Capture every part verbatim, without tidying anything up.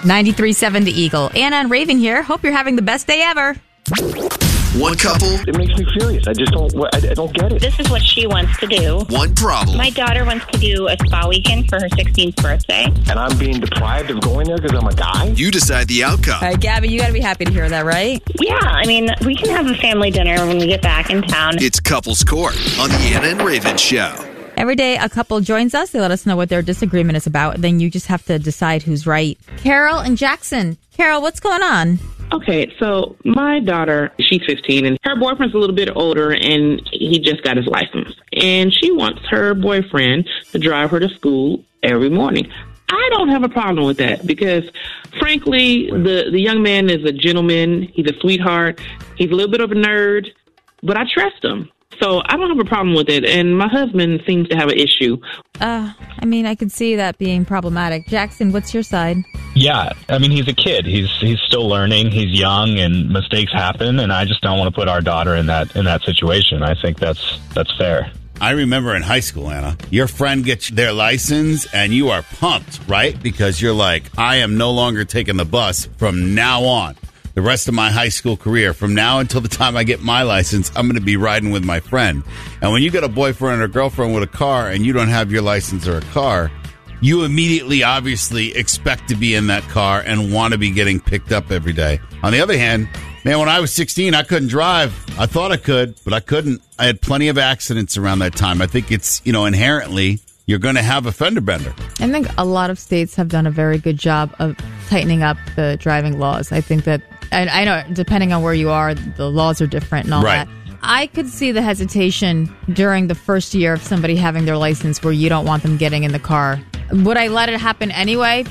ninety-three point seven The Eagle. Anna and Raven here. Hope you're having the best day ever. One couple. It makes me furious. I just don't. I, I don't get it. This is what she wants to do. One problem. My daughter wants to do a spa weekend for her sixteenth birthday. And I'm being deprived of going there because I'm a guy? You decide the outcome. All right, Gabby, you got to be happy to hear that, right? Yeah, I mean, we can have a family dinner when we get back in town. It's Couples Court on the Anna and Raven Show. Every day a couple joins us. They let us know what their disagreement is about. Then you just have to decide who's right. Carol and Jackson. Carol, what's going on? Okay, so my daughter, she's fifteen, and her boyfriend's a little bit older, and he just got his license. And she wants her boyfriend to drive her to school every morning. I don't have a problem with that because, frankly, the, the young man is a gentleman. He's a sweetheart. He's a little bit of a nerd, but I trust him. So I don't have a problem with it. And my husband seems to have an issue. Uh, I mean, I could see that being problematic. Jackson, what's your side? Yeah, I mean, he's a kid. He's he's still learning. He's young, and mistakes happen. And I just don't want to put our daughter in that in that situation. I think that's that's fair. I remember in high school, Anna, your friend gets their license, and you are pumped, right? Because you're like, I am no longer taking the bus from now on. The rest of my high school career, from now until the time I get my license, I'm going to be riding with my friend. And when you get a boyfriend or girlfriend with a car and you don't have your license or a car, you immediately obviously expect to be in that car and want to be getting picked up every day. On the other hand, man, when I was sixteen, I couldn't drive. I thought I could, but I couldn't. I had plenty of accidents around that time. I think it's, you know, inherently, you're going to have a fender bender. I think a lot of states have done a very good job of tightening up the driving laws. I think that, I, I know, depending on where you are, the laws are different and all Right. that. I could see the hesitation during the first year of somebody having their license where you don't want them getting in the car. Would I let it happen anyway?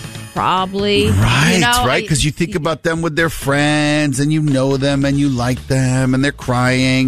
Probably. Right, you know, right? Because you think about them with their friends, and you know them, and you like them, and they're crying.